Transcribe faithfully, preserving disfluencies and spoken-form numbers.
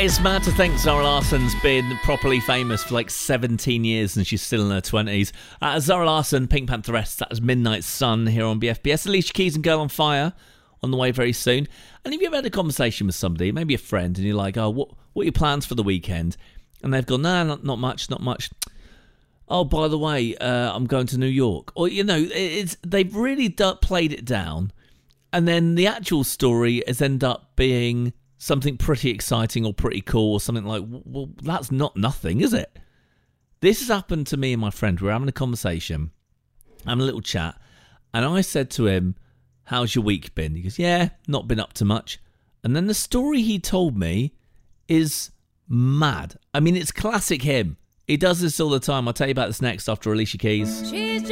It's mad to think Zara Larsson's been properly famous for like seventeen years and she's still in her twenties. Uh, Zara Larsson, Pink Pantheress, that was Midnight Sun here on B F B S. Alicia Keys and Girl on Fire on the way very soon. And have you ever had a conversation with somebody, maybe a friend, and you're like, oh, what, what are your plans for the weekend? And they've gone, no, not, not much, not much. Oh, by the way, uh, I'm going to New York. Or, you know, it's they've really d- played it down. And then the actual story has ended up being something pretty exciting or pretty cool or something like, well, that's not nothing, is it? This has happened to me and my friend. We're having a conversation, having a little chat, and I said to him, how's your week been? He goes, yeah, not been up to much. And then the story he told me is mad. I mean, it's classic him. He does this all the time. I'll tell you about this next after Alicia Keys. She's